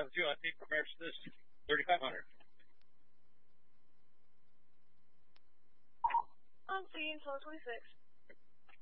have too. I think regards to this 3,500. I'm seeing 1226.